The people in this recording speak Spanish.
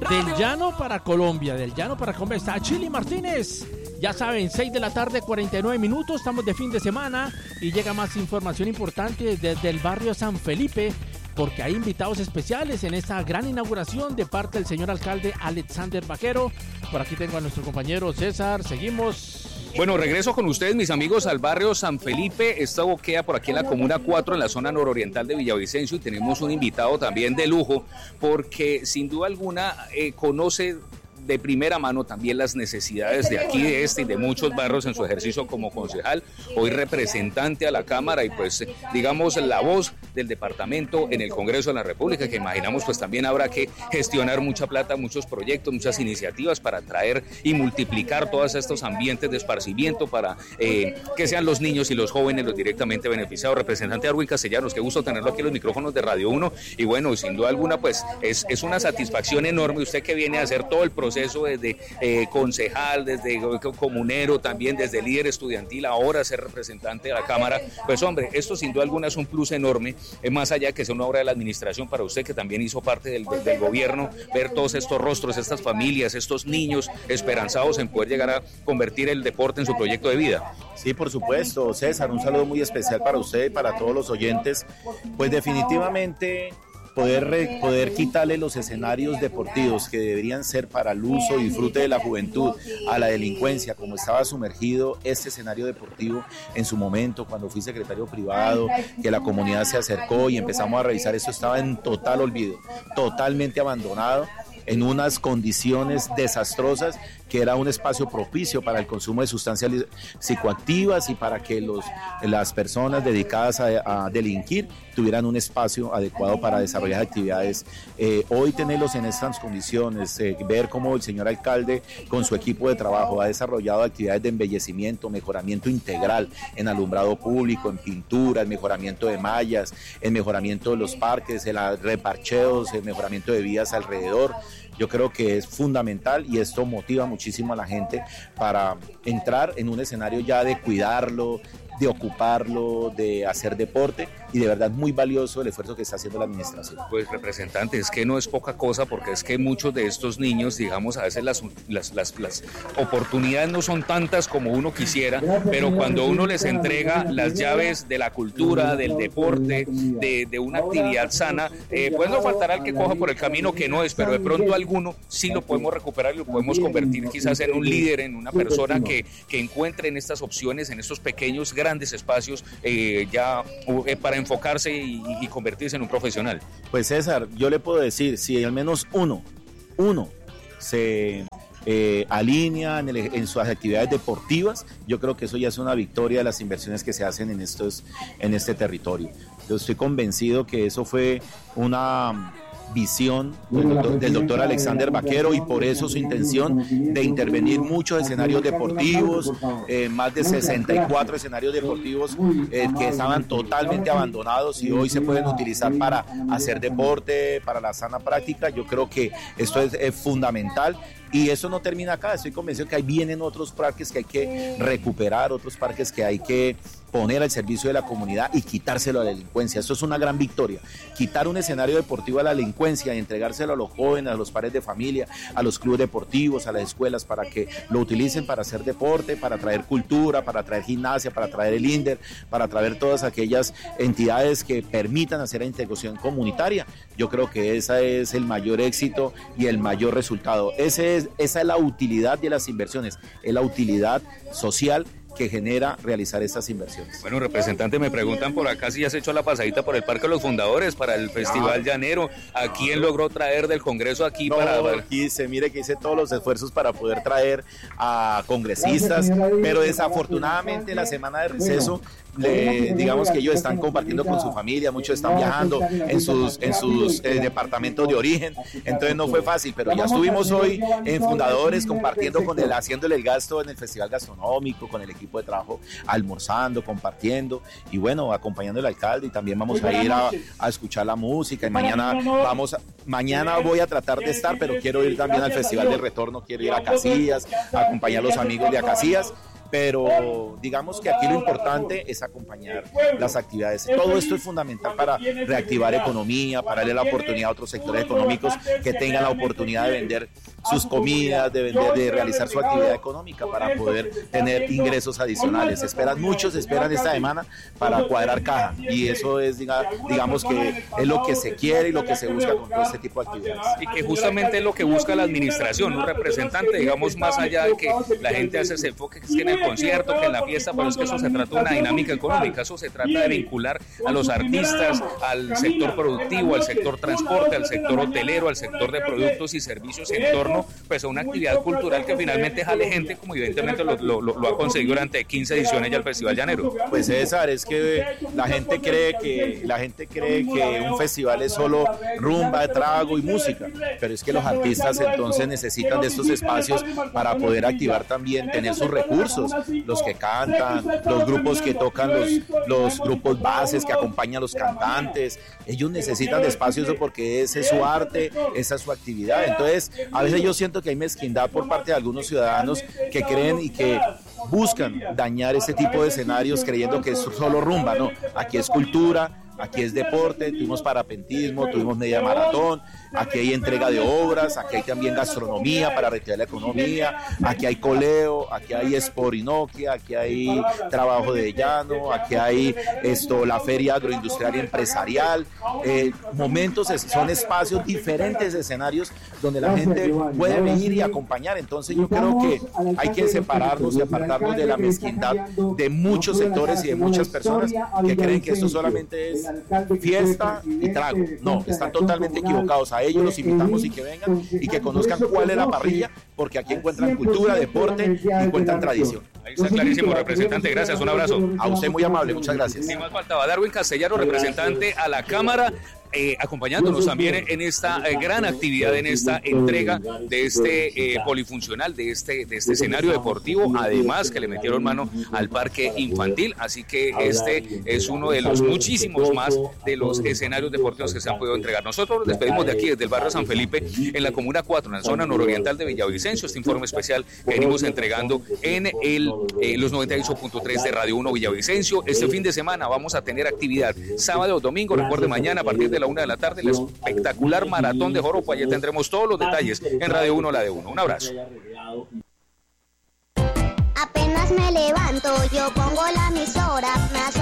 Del Llano para Colombia, está Chili Martínez. Ya saben, 6 de la tarde, 49 minutos, estamos de fin de semana y llega más información importante desde el barrio San Felipe, porque hay invitados especiales en esta gran inauguración de parte del señor alcalde Alexander Vaquero. Por aquí tengo a nuestro compañero César, seguimos. Bueno, regreso con ustedes, mis amigos, al barrio San Felipe. Esto queda por aquí en la Comuna 4, en la zona nororiental de Villavicencio, y tenemos un invitado también de lujo, porque sin duda alguna conoce de primera mano también las necesidades de aquí, de este y de muchos barrios en su ejercicio como concejal, hoy representante a la Cámara y pues digamos la voz del departamento en el Congreso de la República, que imaginamos pues también habrá que gestionar mucha plata, muchos proyectos, muchas iniciativas para traer y multiplicar todos estos ambientes de esparcimiento para que sean los niños y los jóvenes los directamente beneficiados. Representante Arwin Castellanos, qué gusto tenerlo aquí en los micrófonos de Radio 1 y bueno, sin duda alguna pues es una satisfacción enorme usted que viene a hacer todo el proceso desde concejal, desde comunero, también desde líder estudiantil, ahora ser representante de la Cámara. Pues hombre, esto sin duda alguna es un plus enorme, más allá de que sea una obra de la administración para usted que también hizo parte del gobierno, ver todos estos rostros, estas familias, estos niños esperanzados en poder llegar a convertir el deporte en su proyecto de vida. Sí, por supuesto, César, un saludo muy especial para usted y para todos los oyentes. Pues definitivamente poder quitarle los escenarios deportivos que deberían ser para el uso y disfrute de la juventud a la delincuencia, como estaba sumergido este escenario deportivo en su momento cuando fui secretario privado, que la comunidad se acercó y empezamos a revisar, eso estaba en total olvido, totalmente abandonado, en unas condiciones desastrosas, que era un espacio propicio para el consumo de sustancias psicoactivas y para que las personas dedicadas a delinquir tuvieran un espacio adecuado para desarrollar actividades. Hoy tenerlos en estas condiciones, ver cómo el señor alcalde con su equipo de trabajo ha desarrollado actividades de embellecimiento, mejoramiento integral en alumbrado público, en pintura, en mejoramiento de mallas, en mejoramiento de los parques, en reparcheos, en mejoramiento de vías alrededor. Yo creo que es fundamental y esto motiva muchísimo a la gente para entrar en un escenario ya de cuidarlo, de ocuparlo, de hacer deporte, y de verdad muy valioso el esfuerzo que está haciendo la administración. Pues representante, es que no es poca cosa, porque es que muchos de estos niños, digamos, a veces las oportunidades no son tantas como uno quisiera, pero cuando uno les entrega las llaves de la cultura, del deporte, de una actividad sana, pues no faltará el que coja por el camino que no es, pero de pronto alguno sí lo podemos recuperar y lo podemos convertir quizás en un líder, en una persona que encuentre en estas opciones, en estos pequeños, grandes espacios, para enfocarse y convertirse en un profesional. Pues César, yo le puedo decir, si al menos uno se alinea en sus actividades deportivas, yo creo que eso ya es una victoria de las inversiones que se hacen en este territorio. Yo estoy convencido que eso fue una visión del doctor Alexander Vaquero, y por eso su intención de intervenir muchos escenarios deportivos, más de 64 escenarios deportivos que estaban totalmente abandonados y hoy se pueden utilizar para hacer deporte, para la sana práctica. Yo creo que esto es fundamental. Y eso no termina acá, estoy convencido que ahí vienen otros parques que hay que recuperar, otros parques que hay que poner al servicio de la comunidad y quitárselo a la delincuencia. Eso es una gran victoria, quitar un escenario deportivo a la delincuencia y entregárselo a los jóvenes, a los padres de familia, a los clubes deportivos, a las escuelas, para que lo utilicen para hacer deporte, para traer cultura, para traer gimnasia, para traer el INDER, para traer todas aquellas entidades que permitan hacer la integración comunitaria. Yo creo que ese es el mayor éxito y el mayor resultado. Esa es la utilidad de las inversiones, es la utilidad social que genera realizar estas inversiones. Bueno, representante, me preguntan por acá si ya se echó la pasadita por el Parque de los Fundadores para el Festival Llanero. ¿A quién logró traer del Congreso aquí? Mire que hice todos los esfuerzos para poder traer a congresistas, pero desafortunadamente la semana de receso, digamos que ellos están compartiendo con su familia, muchos están viajando en sus departamentos de origen, entonces no fue fácil, pero ya estuvimos hoy en Fundadores compartiendo con él, haciéndole el gasto en el Festival Gastronómico, con el equipo de trabajo, almorzando, compartiendo y bueno, acompañando al alcalde, y también vamos a ir a escuchar la música, y mañana voy a tratar de estar, pero quiero ir también al Festival del Retorno, quiero ir a Casillas, a acompañar a los amigos de Casillas. pero digamos que aquí lo importante es acompañar las actividades. Todo esto es fundamental para reactivar economía, para darle la oportunidad a otros sectores económicos que tengan la oportunidad de vender sus comidas, de realizar su actividad económica para poder tener ingresos adicionales. Muchos esperan esta semana para cuadrar caja, y eso es, digamos que es lo que se quiere y lo que se busca con todo este tipo de actividades. Y que justamente es lo que busca la administración, un representante, digamos, más allá de que la gente hace ese enfoque que es que en el concierto, que en la fiesta, pero es que eso se trata de una dinámica económica, eso se trata de vincular a los artistas, al sector productivo, al sector transporte, al sector hotelero, al sector de productos y servicios en torno pues a una actividad cultural que finalmente jale gente, como evidentemente lo ha conseguido durante 15 ediciones ya el Festival Llanero. Pues César, es que la gente cree que un festival es solo rumba, trago y música, pero es que los artistas entonces necesitan de estos espacios para poder activar también, tener sus recursos, los que cantan, los grupos que tocan, los grupos bases que acompañan a los cantantes, ellos necesitan de espacios porque ese es su arte, esa es su actividad. Entonces a veces yo siento que hay mezquindad por parte de algunos ciudadanos que creen y que buscan dañar este tipo de escenarios creyendo que es solo rumba. No, aquí es cultura, aquí es deporte, tuvimos parapentismo, tuvimos media maratón, aquí hay entrega de obras, aquí hay también gastronomía para reactivar la economía, aquí hay coleo, aquí hay esporinoquia, aquí hay trabajo de llano, aquí hay la feria agroindustrial y empresarial, son espacios, diferentes escenarios donde la gente puede venir y acompañar. Entonces yo creo que hay que separarnos y apartarnos de la mezquindad de muchos sectores y de muchas personas que creen que esto solamente es fiesta y trago. No, están totalmente equivocados. A ellos los invitamos y que vengan y que conozcan cuál es la parrilla, porque aquí encuentran cultura, deporte y encuentran tradición. Ahí está clarísimo, representante, gracias, un abrazo. A usted muy amable, muchas gracias. Sin más faltaba Darwin Castellano, representante a la Cámara, acompañándonos también en esta gran actividad, en esta entrega de este polifuncional, de este escenario deportivo, además que le metieron mano al parque infantil, así que este es uno de los muchísimos más de los escenarios deportivos que se han podido entregar. Nosotros nos despedimos de aquí, desde el barrio San Felipe, en la comuna 4, en la zona nororiental de Villavicencio, este informe especial que venimos entregando en los 98.3 de Radio 1 Villavicencio. Este fin de semana vamos a tener actividad sábado o domingo, recuerde, mañana a partir de la 1 de la tarde, el espectacular maratón de Joropo. Allí tendremos todos los detalles en Radio 1, la de 1. Un abrazo. Apenas me levanto, yo pongo la emisora, me hace